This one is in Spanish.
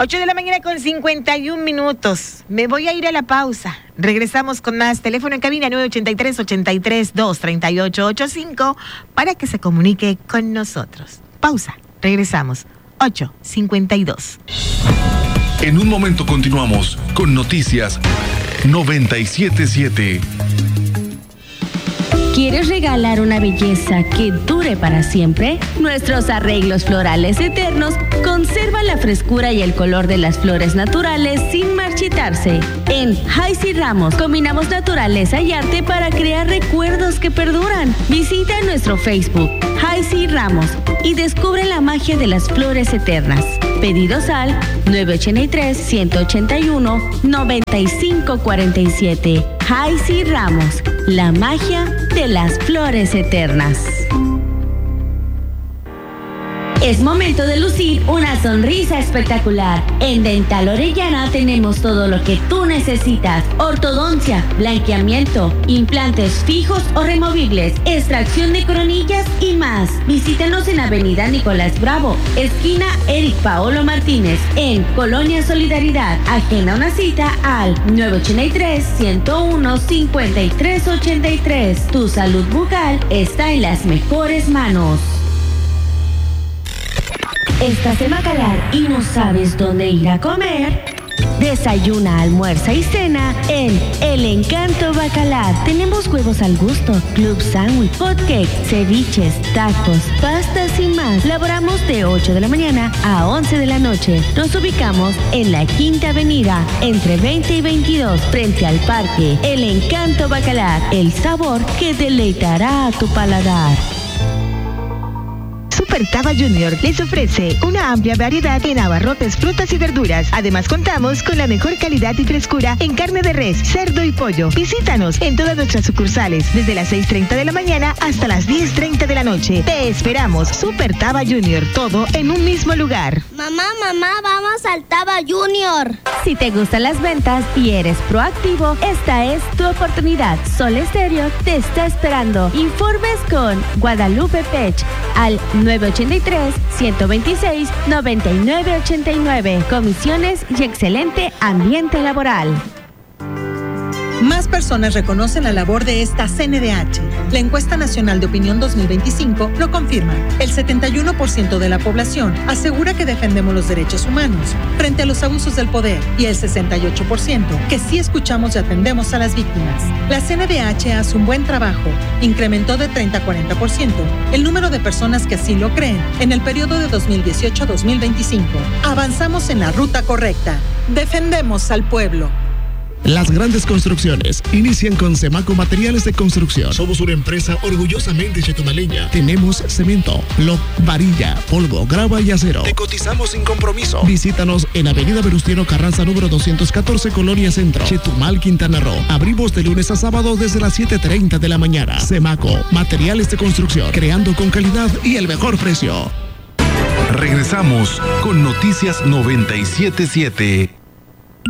8 de la mañana con 51 minutos. Me voy a ir a la pausa. Regresamos con más. Teléfono en cabina 983-832-3885 para que se comunique con nosotros. Pausa. Regresamos. 8:52. En un momento continuamos con Noticias 97.7. ¿Quieres regalar una belleza que dure para siempre? Nuestros arreglos florales eternos conservan la frescura y el color de las flores naturales sin marchitarse. En Jaisy Ramos combinamos naturaleza y arte para crear recuerdos que perduran. Visita nuestro Facebook, Jaisy Ramos, y descubre la magia de las flores eternas. Pedidos al 983-181-9547. Jaisy Ramos, la magia de las flores eternas. Es momento de lucir una sonrisa espectacular. En Dental Orellana tenemos todo lo que tú necesitas: ortodoncia, blanqueamiento, implantes fijos o removibles, extracción de coronillas y más. Visítanos en Avenida Nicolás Bravo, esquina Eric Paolo Martínez, en Colonia Solidaridad. Agenda una cita al 983-101-5383. Tu salud bucal está en las mejores manos. ¿Estás en Bacalar y no sabes dónde ir a comer? Desayuna, almuerza y cena en El Encanto Bacalar. Tenemos huevos al gusto, club sándwich, hotcake, ceviches, tacos, pastas y más. Laboramos de 8 de la mañana a 11 de la noche. Nos ubicamos en la Quinta Avenida, entre 20 y 22, frente al parque. El Encanto Bacalar, el sabor que deleitará a tu paladar. Super Taba Junior les ofrece una amplia variedad en abarrotes, frutas y verduras. Además, contamos con la mejor calidad y frescura en carne de res, cerdo y pollo. Visítanos en todas nuestras sucursales, desde las 6:30 de la mañana hasta las 10:30 de la noche. Te esperamos. Super Taba Junior, todo en un mismo lugar. Mamá, vamos al Taba Junior. Si te gustan las ventas y eres proactivo, esta es tu oportunidad. Sol Estéreo te está esperando. Informes con Guadalupe Pech al 983-126-9989. Comisiones y excelente ambiente laboral. Más personas reconocen la labor de esta CNDH. La encuesta nacional de opinión 2025 lo confirma. El 71% de la población asegura que defendemos los derechos humanos frente a los abusos del poder y el 68% que sí escuchamos y atendemos a las víctimas. La CNDH hace un buen trabajo. Incrementó de 30 a 40% el número de personas que así lo creen en el periodo de 2018 a 2025. Avanzamos en la ruta correcta. Defendemos al pueblo. Las grandes construcciones inician con Semaco Materiales de Construcción. Somos una empresa orgullosamente chetumaleña. Tenemos cemento, bloc, varilla, polvo, grava y acero. Te cotizamos sin compromiso. Visítanos en Avenida Venustiano Carranza número 214, Colonia Centro, Chetumal, Quintana Roo. Abrimos de lunes a sábado desde las 7:30 de la mañana. Semaco Materiales de Construcción, creando con calidad y el mejor precio. Regresamos con Noticias 97.7.